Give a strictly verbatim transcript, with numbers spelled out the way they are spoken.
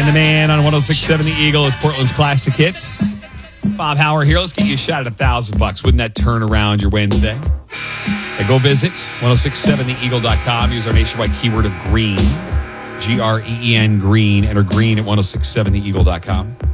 and the man on one oh six point seven The Eagle. It's Portland's Classic Hits. Bob Howard here. Let's get you a shot at a thousand bucks. Wouldn't that turn around your Wednesday? Hey, go visit one oh six point seven the eagle dot com. Use our nationwide keyword of green. G R E E N, green. Enter green at one oh six point seven the eagle dot com.